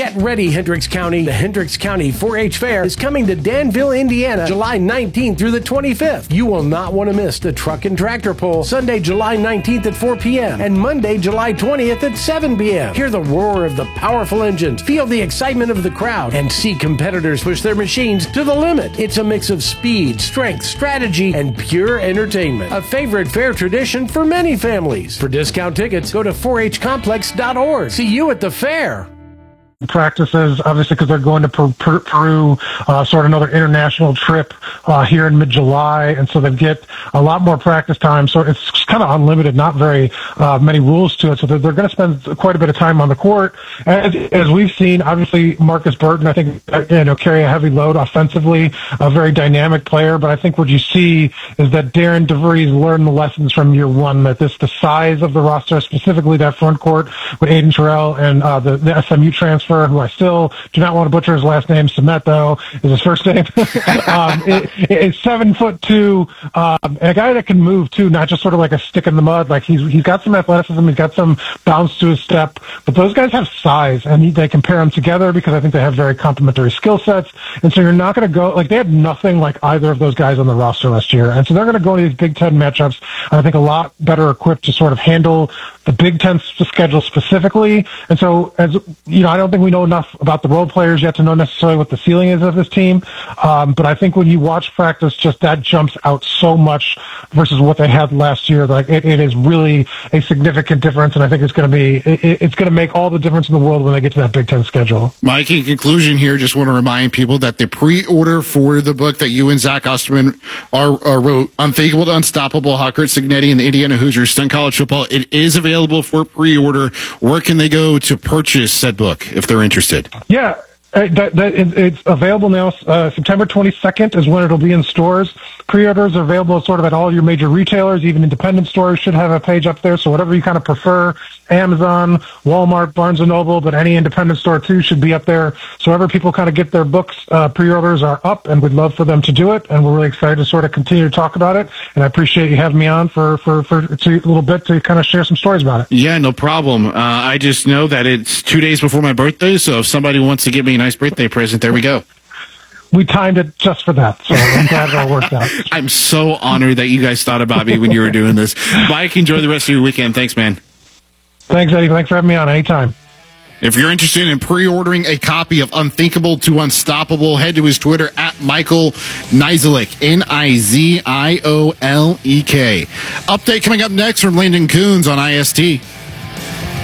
Get ready, Hendricks County. The Hendricks County 4-H Fair is coming to Danville, Indiana, July 19th through the 25th. You will not want to miss the truck and tractor pull, Sunday, July 19th at 4 p.m. and Monday, July 20th at 7 p.m. Hear the roar of the powerful engines, feel the excitement of the crowd, and see competitors push their machines to the limit. It's a mix of speed, strength, strategy, and pure entertainment. A favorite fair tradition for many families. For discount tickets, go to 4hcomplex.org. See you at the fair. Practices, obviously, because they're going to Peru, sort of another international trip here in mid-July, and so they get a lot more practice time. So it's kind of unlimited, not very many rules to it. So they're going to spend quite a bit of time on the court. As we've seen, obviously, Marcus Burton, I think, carry a heavy load offensively, a very dynamic player. But I think what you see is that Darren DeVries learned the lessons from year one, that the size of the roster, specifically that front court with Aiden Terrell and the SMU transfer, who I still do not want to butcher his last name, Samet, though, is his first name. Is 7'2", and a guy that can move too, not just sort of like a stick in the mud. Like he's got some athleticism, he's got some bounce to his step, but those guys have size, and they can pair them together because I think they have very complementary skill sets. And so you're not going to go like they had nothing like either of those guys on the roster last year, and so they're going to go to these Big Ten matchups. I think a lot better equipped to sort of handle the Big Ten schedule specifically. And so, as you know, I don't think we know enough about the role players yet to know necessarily what the ceiling is of this team. But I think when you watch practice, just that jumps out so much versus what they had last year. Like it is really a significant difference, and I think it's going to make all the difference in the world when they get to that Big Ten schedule. Mike, in conclusion here, just want to remind people that the pre-order for the book that you and Zach Osterman wrote, Unthinkable to Unstoppable, how Curt Cignetti and the Indiana Hoosiers Stunt College Football, it is available for pre-order. Where can they go to purchase said book if they're interested? Yeah. It's available now. September 22nd is when it'll be in stores. Pre-orders are available sort of at all your major retailers. Even independent stores should have a page up there. So whatever you kind of prefer, Amazon, Walmart, Barnes & Noble, but any independent store too should be up there. So wherever people kind of get their books, pre-orders are up, and we'd love for them to do it. And we're really excited to sort of continue to talk about it. And I appreciate you having me on for a little bit to kind of share some stories about it. Yeah, no problem. I just know that it's 2 days before my birthday. So if somebody wants to give me a nice birthday present, there we go. We timed it just for that, so I'm glad it all worked out. I'm so honored that you guys thought about me when you were doing this. Mike, enjoy the rest of your weekend. Thanks, man. Thanks, Eddie. Thanks for having me on anytime. If you're interested in pre-ordering a copy of Unthinkable to Unstoppable, head to his Twitter at Michael Niziolek, Niziolek. Update coming up next from Landon Coons on IST.